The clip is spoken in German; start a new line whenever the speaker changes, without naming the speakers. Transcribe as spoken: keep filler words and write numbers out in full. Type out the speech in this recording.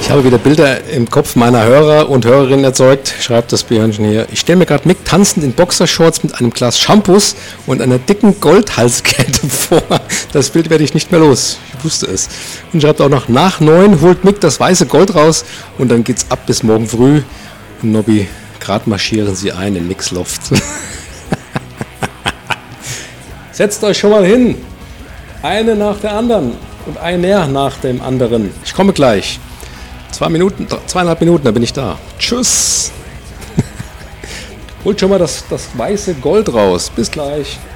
Ich habe wieder Bilder im Kopf meiner Hörer und Hörerinnen erzeugt, schreibt das Björnchen hier. Ich stelle mir gerade Mick tanzend in Boxershorts mit einem Glas Shampoos und einer dicken Goldhalskette vor. Das Bild werde ich nicht mehr los. Ich wusste es. Und schreibt auch noch, nach neun holt Mick das weiße Gold raus und dann geht's ab bis morgen früh. Und Nobby, gerade marschieren sie ein in Micks Loft. Setzt euch schon mal hin. Eine nach der anderen und einer nach dem anderen. Ich komme gleich. Zwei Minuten, zweieinhalb Minuten, da bin ich da. Tschüss. Holt schon mal das, das weiße Gold raus. Bis gleich.